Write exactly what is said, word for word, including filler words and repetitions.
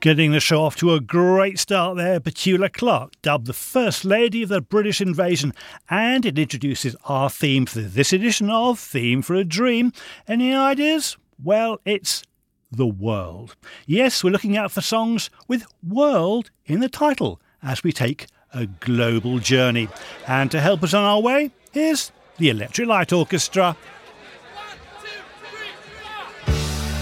Getting the show off to a great start there, Petula Clark, dubbed the First Lady of the British Invasion, and it introduces our theme for this edition of Theme for a Dream. Any ideas? Well, it's the world. Yes, we're looking out for songs with world in the title as we take a global journey. And to help us on our way, here's the Electric Light Orchestra.